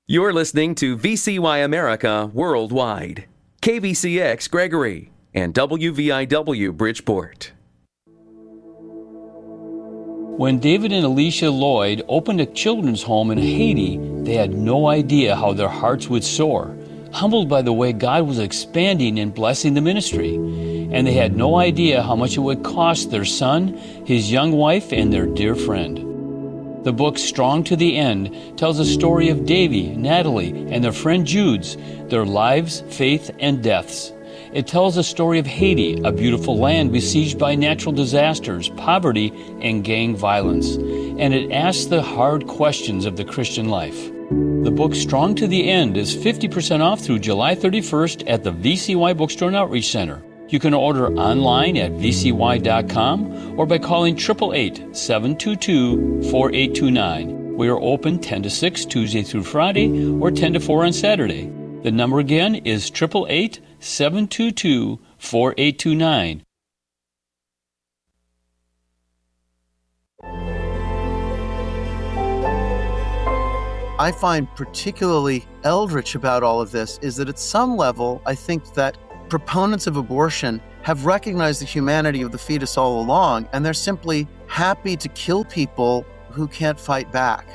You're listening to VCY America Worldwide, KVCX Gregory, and WVIW Bridgeport. When David and Alicia Lloyd opened a children's home in Haiti, they had no idea how their hearts would soar, humbled by the way God was expanding and blessing the ministry. And they had no idea how much it would cost their son, his young wife, and their dear friend. The book Strong to the End tells the story of Davy, Natalie, and their friend Jude's, their lives, faith, and deaths. It tells the story of Haiti, a beautiful land besieged by natural disasters, poverty, and gang violence. And it asks the hard questions of the Christian life. The book Strong to the End is 50% off through July 31st at the VCY Bookstore and Outreach Center. You can order online at vcy.com or by calling 888-722-4829. We are open 10 to 6 Tuesday through Friday or 10 to 4 on Saturday. The number again is 888-722-4829. I find particularly eldritch about all of this is that at some level, I think that proponents of abortion have recognized the humanity of the fetus all along, and they're simply happy to kill people who can't fight back.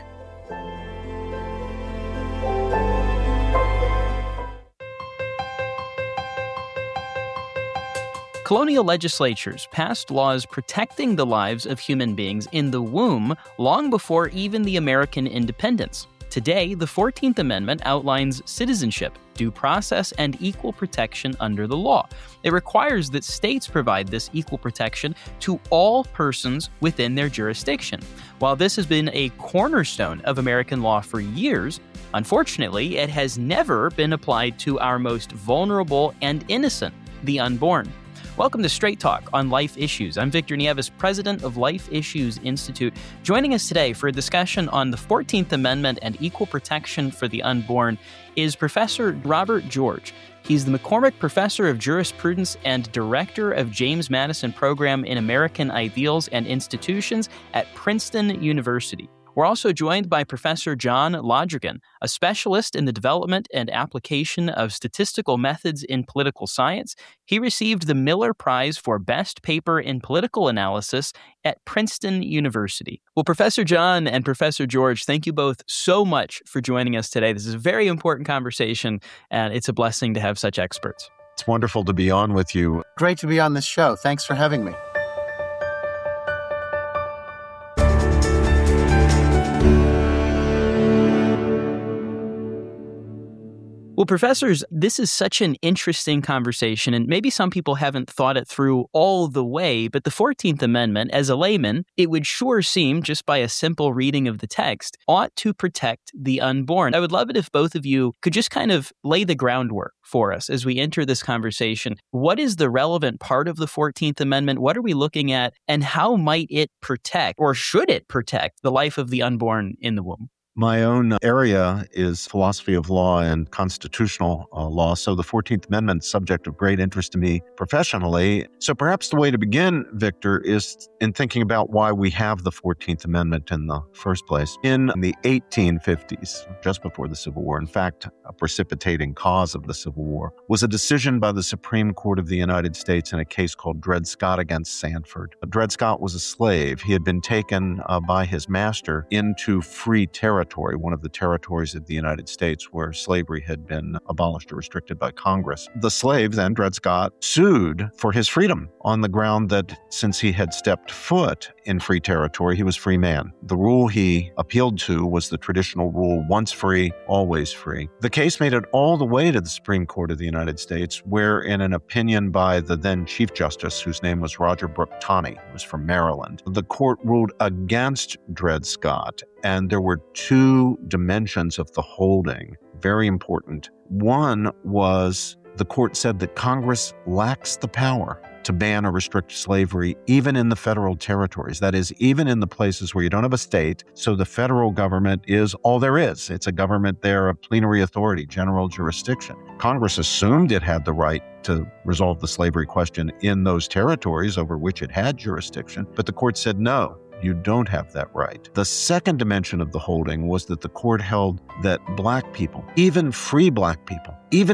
Colonial legislatures passed laws protecting the lives of human beings in the womb long before even the American independence. Today, the 14th Amendment outlines citizenship, due process, and equal protection under the law. It requires that states provide this equal protection to all persons within their jurisdiction. While this has been a cornerstone of American law for years, unfortunately, it has never been applied to our most vulnerable and innocent, the unborn. Welcome to Straight Talk on Life Issues. I'm Victor Nieves, president of Life Issues Institute. Joining us today for a discussion on the 14th Amendment and equal protection for the unborn is Professor Robert George. He's the McCormick Professor of Jurisprudence and Director of James Madison Program in American Ideals and Institutions at Princeton University. We're also joined by Professor John Lodrigan, a specialist in the development and application of statistical methods in political science. He received the Miller Prize for Best Paper in Political Analysis at Princeton University. Well, Professor John and Professor George, thank you both so much for joining us today. This is a very important conversation, and it's a blessing to have such experts. It's wonderful to be on with you. Great to be on this show. Thanks for having me. Well, professors, this is such an interesting conversation, and maybe some people haven't thought it through all the way, but the 14th Amendment, as a layman, it would sure seem, just by a simple reading of the text, ought to protect the unborn. I would love it if both of you could just kind of lay the groundwork for us as we enter this conversation. What is the relevant part of the 14th Amendment? What are we looking at? And how might it protect, or should it protect, the life of the unborn in the womb? My own area is philosophy of law and constitutional law, so the 14th Amendment is a subject of great interest to me professionally. So perhaps the way to begin, Victor, is in thinking about why we have the 14th Amendment in the first place. In the 1850s, just before the Civil War, in fact, a precipitating cause of the Civil War, was a decision by the Supreme Court of the United States in a case called Dred Scott against Sanford. Dred Scott was a slave. He had been taken by his master into free territory, one of the territories of the United States where slavery had been abolished or restricted by Congress. The slave, then, Dred Scott, sued for his freedom on the ground that since he had stepped foot in free territory, he was free man. The rule he appealed to was the traditional rule, once free, always free. The case made it all the way to the Supreme Court of the United States, where in an opinion by the then Chief Justice, whose name was Roger Brooke Taney, who was from Maryland, the court ruled against Dred Scott. And there were two dimensions of the holding, very important. One was the court said that Congress lacks the power to ban or restrict slavery, even in the federal territories. That is, even in the places where you don't have a state. So the federal government is all there is. It's a government there, a plenary authority, general jurisdiction. Congress assumed it had the right to resolve the slavery question in those territories over which it had jurisdiction, but the court said no. you don't have that right. The second dimension of the holding was that the court held that black people, even free black people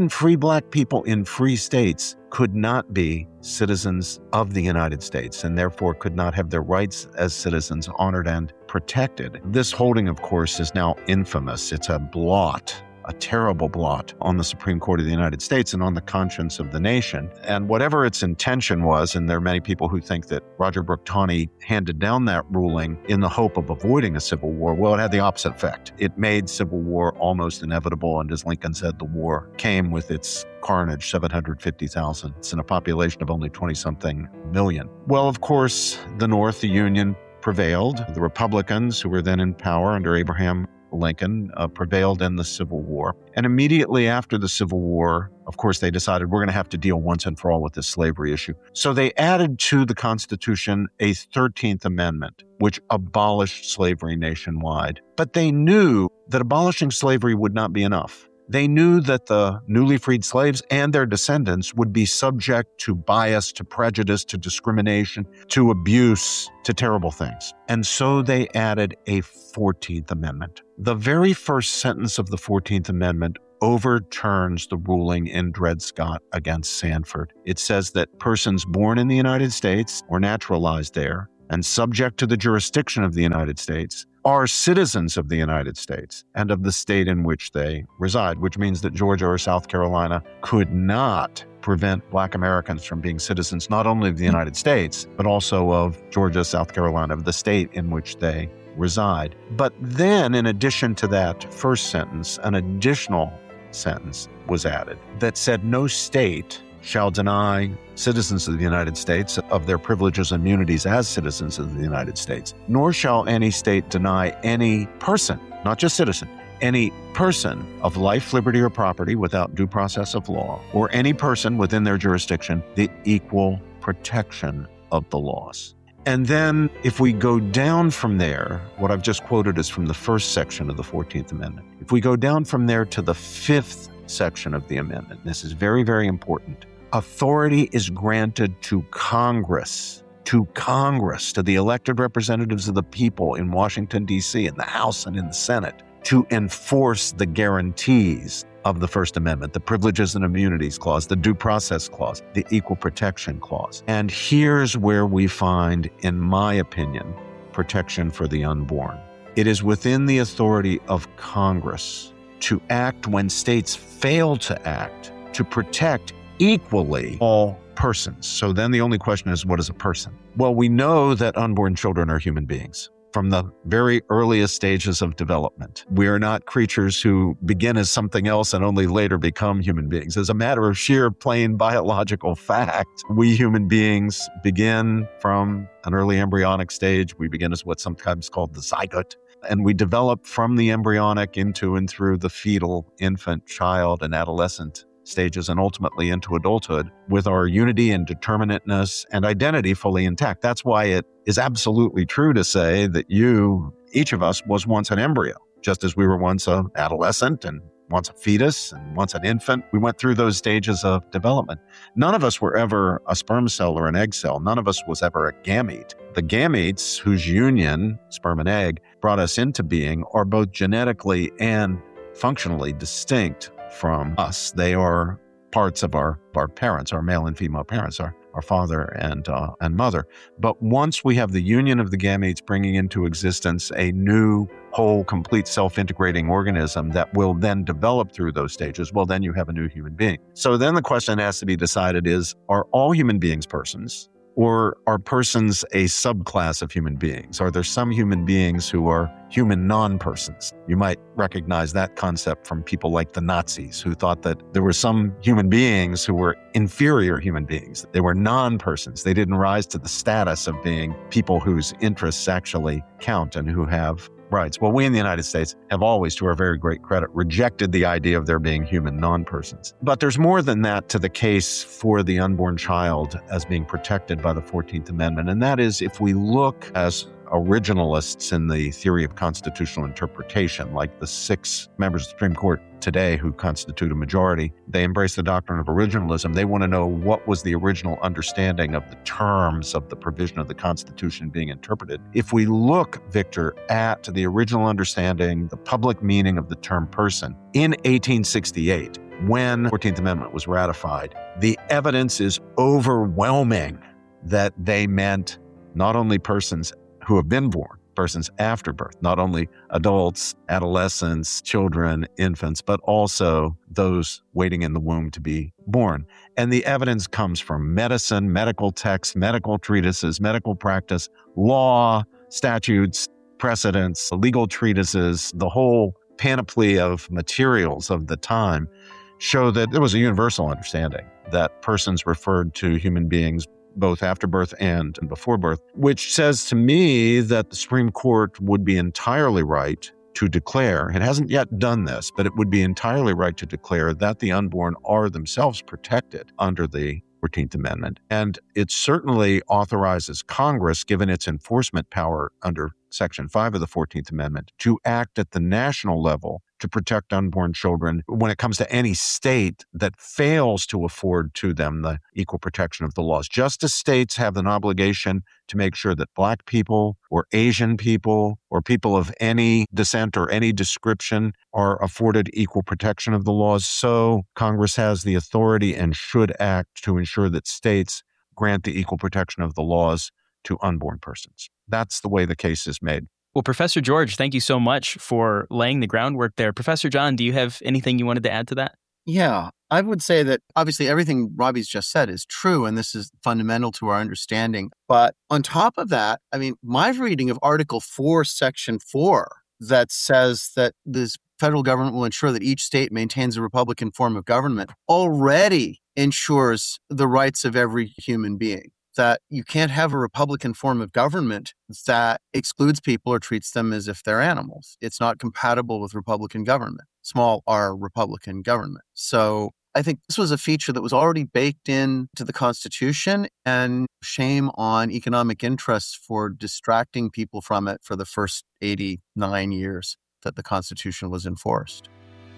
in free states could not be citizens of the United States and therefore could not have their rights as citizens honored and protected. This holding, of course, is now infamous. It's a blot, a terrible blot on the Supreme Court of the United States and on the conscience of the nation. And whatever its intention was, and there are many people who think that Roger Brooke Taney handed down that ruling in the hope of avoiding a civil war, well, it had the opposite effect. It made civil war almost inevitable, and as Lincoln said, the war came with its carnage, 750,000. It's in a population of only 20-something million. Well, of course, the North, the Union, prevailed. The Republicans, who were then in power under Abraham Lincoln, prevailed in the Civil War. And immediately after the Civil War, of course, they decided we're going to have to deal once and for all with this slavery issue. So they added to the Constitution a 13th Amendment, which abolished slavery nationwide. But they knew that abolishing slavery would not be enough. They knew that the newly freed slaves and their descendants would be subject to bias, to prejudice, to discrimination, to abuse, to terrible things. And so they added a 14th Amendment. The very first sentence of the 14th Amendment overturns the ruling in Dred Scott against Sanford. It says that persons born in the United States or naturalized there and subject to the jurisdiction of the United States are citizens of the United States and of the state in which they reside, which means that Georgia or South Carolina could not prevent Black Americans from being citizens not only of the United States, but also of Georgia, South Carolina, of the state in which they reside. But then, in addition to that first sentence, an additional sentence was added that said no state shall deny citizens of the United States of their privileges and immunities as citizens of the United States, nor shall any state deny any person, not just citizen, any person of life, liberty, or property without due process of law, or any person within their jurisdiction, the equal protection of the laws. And then if we go down from there, what I've just quoted is from the first section of the 14th Amendment. If we go down from there to the fifth section of the amendment, this is very, very important. Authority is granted to Congress, to the elected representatives of the people in Washington, D.C., in the House and in the Senate, to enforce the guarantees of the First Amendment, the Privileges and Immunities Clause, the Due Process Clause, the Equal Protection Clause. And here's where we find, in my opinion, protection for the unborn. It is within the authority of Congress to act when states fail to act, to protect equally all persons. So then the only question is, what is a person? Well, we know that unborn children are human beings from the very earliest stages of development. We are not creatures who begin as something else and only later become human beings. As a matter of sheer plain biological fact, we human beings begin from an early embryonic stage. We begin as what's sometimes called the zygote. And we develop from the embryonic into and through the fetal, infant, child, and adolescent stages, and ultimately into adulthood with our unity and determinateness and identity fully intact. That's why it is absolutely true to say that each of us was once an embryo, just as we were once an adolescent and once a fetus and once an infant. We went through those stages of development. None of us were ever a sperm cell or an egg cell. None of us was ever a gamete. The gametes, whose union, sperm and egg, brought us into being, are both genetically and functionally distinct from us. They are parts of our parents, our male and female parents, our father and mother. But once we have the union of the gametes bringing into existence a new, whole, complete, self-integrating organism that will then develop through those stages, well, then you have a new human being. So then the question that has to be decided is, are all human beings persons? Or are persons a subclass of human beings? Are there some human beings who are human non-persons? You might recognize that concept from people like the Nazis, who thought that there were some human beings who were inferior human beings. They were non-persons. They didn't rise to the status of being people whose interests actually count and who have rights. Well, we in the United States have always, to our very great credit, rejected the idea of there being human non-persons. But there's more than that to the case for the unborn child as being protected by the 14th Amendment. And that is, if we look, as originalists in the theory of constitutional interpretation, like the 6 members of the Supreme Court today who constitute a majority. They embrace the doctrine of originalism. They want to know what was the original understanding of the terms of the provision of the Constitution being interpreted. If we look, Victor, at the original understanding, the public meaning of the term person in 1868, when the 14th Amendment was ratified, the evidence is overwhelming that they meant not only persons who have been born, persons after birth, not only adults, adolescents, children, infants, but also those waiting in the womb to be born. And the evidence comes from medicine, medical texts, medical treatises, medical practice, law, statutes, precedents, legal treatises, the whole panoply of materials of the time show that there was a universal understanding that persons referred to human beings both after birth and before birth, which says to me that the Supreme Court would be entirely right to declare, it hasn't yet done this, but it would be entirely right to declare that the unborn are themselves protected under the 14th Amendment. And it certainly authorizes Congress, given its enforcement power under Section 5 of the 14th Amendment, to act at the national level to protect unborn children when it comes to any state that fails to afford to them the equal protection of the laws. Just as states have an obligation to make sure that Black people or Asian people or people of any descent or any description are afforded equal protection of the laws, so Congress has the authority and should act to ensure that states grant the equal protection of the laws to unborn persons. That's the way the case is made. Well, Professor George, thank you so much for laying the groundwork there. Professor John, do you have anything you wanted to add to that? Yeah, I would say that obviously everything Robbie's just said is true, and this is fundamental to our understanding. But on top of that, I mean, my reading of Article 4, Section 4, that says that this federal government will ensure that each state maintains a Republican form of government, already ensures the rights of every human being. That you can't have a Republican form of government that excludes people or treats them as if they're animals. It's not compatible with Republican government, small r Republican government. So I think this was a feature that was already baked into the Constitution, and shame on economic interests for distracting people from it for the first 89 years that the Constitution was enforced.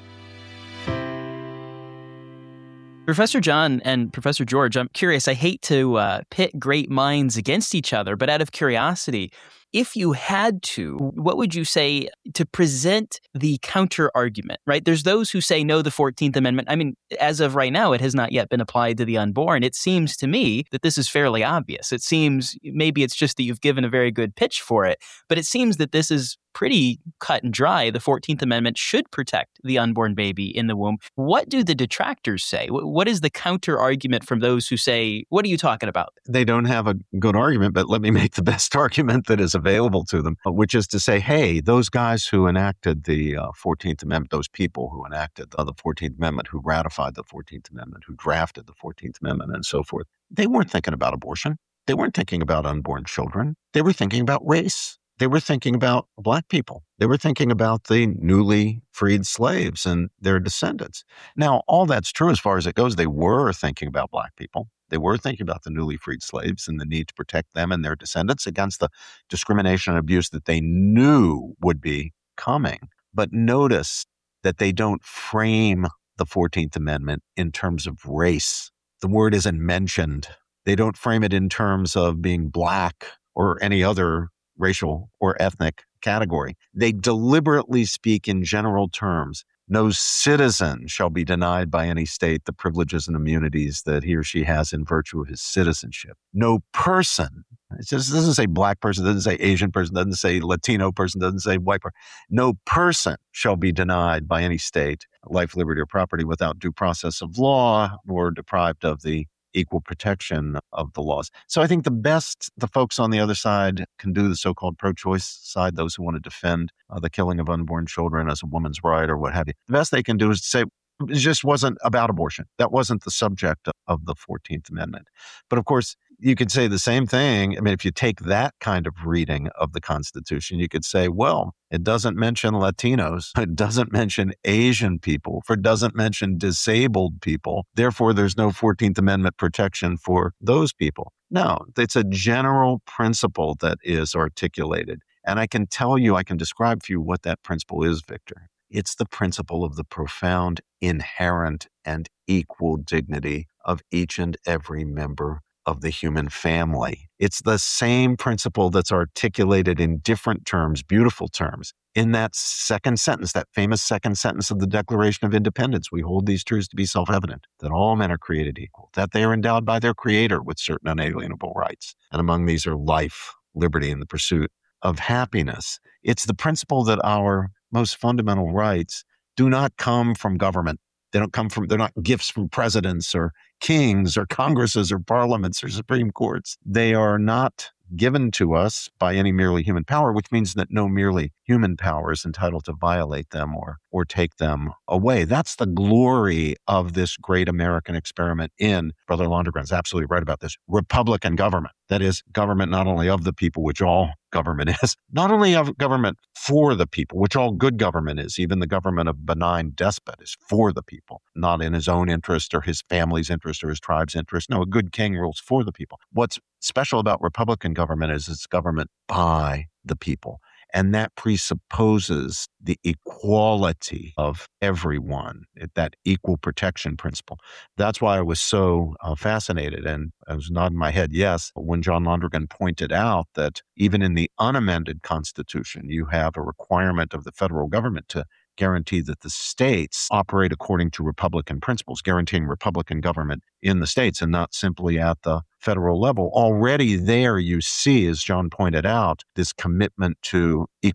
Professor John and Professor George, I'm curious. I hate to pit great minds against each other, but out of curiosity, if you had to, what would you say to present the counter argument, right? There's those who say, no, the 14th Amendment, I mean, as of right now, it has not yet been applied to the unborn. It seems to me that this is fairly obvious. It seems, maybe it's just that you've given a very good pitch for it, but it seems that this is pretty cut and dry. The 14th Amendment should protect the unborn baby in the womb. What do the detractors say? What is the counter argument from those who say, what are you talking about? They don't have a good argument, but let me make the best argument that is available to them, which is to say, hey, those guys who enacted the 14th Amendment, those people who enacted the 14th Amendment, who ratified the 14th Amendment, who drafted the 14th Amendment and so forth, they weren't thinking about abortion. They weren't thinking about unborn children. They were thinking about race. They were thinking about Black people. They were thinking about the newly freed slaves and their descendants. Now, all that's true as far as it goes. They were thinking about Black people. They were thinking about the newly freed slaves and the need to protect them and their descendants against the discrimination and abuse that they knew would be coming. But notice that they don't frame the 14th Amendment in terms of race. The word isn't mentioned. They don't frame it in terms of being Black or any other racial or ethnic category. They deliberately speak in general terms. No citizen shall be denied by any state the privileges and immunities that he or she has in virtue of his citizenship. No person, it just doesn't say Black person, doesn't say Asian person, doesn't say Latino person, doesn't say white person. No person shall be denied by any state life, liberty, or property without due process of law or deprived of the equal protection of the laws. So I think the best the folks on the other side can do, the so-called pro-choice side, those who want to defend the killing of unborn children as a woman's right or what have you, the best they can do is to say, it just wasn't about abortion. That wasn't the subject of the 14th Amendment. But of course, you could say the same thing. I mean, if you take that kind of reading of the Constitution, you could say, well, it doesn't mention Latinos. It doesn't mention Asian people. It doesn't mention disabled people. Therefore, there's no 14th Amendment protection for those people. No, it's a general principle that is articulated. And I can describe for you what that principle is, Victor. It's the principle of the profound, inherent, and equal dignity of each and every member of the human family. It's the same principle that's articulated in different terms, beautiful terms, in that second sentence, that famous second sentence of the Declaration of Independence. We hold these truths to be self-evident, that all men are created equal, that they are endowed by their Creator with certain unalienable rights. And among these are life, liberty, and the pursuit of happiness. It's the principle that our most fundamental rights do not come from government. They're not gifts from presidents or kings or congresses or parliaments or Supreme Courts. They are not given to us by any merely human power, which means that no merely human power is entitled to violate them or take them away. That's the glory of this great American experiment in, Brother Londergren's absolutely right about this, Republican government. That is, government not only of the people, which all government is, not only of government for the people, which all good government is. Even the government of benign despot is for the people, not in his own interest or his family's interest or his tribe's interest. No, a good king rules for the people. What's special about Republican government is it's government by the people. And that presupposes the equality of everyone, that equal protection principle. That's why I was so fascinated, and I was nodding my head yes, when John Londergan pointed out that even in the unamended Constitution, you have a requirement of the federal government to guarantee that the states operate according to Republican principles, guaranteeing Republican government in the states and not simply at the federal level. Already there you see, as John pointed out, this commitment to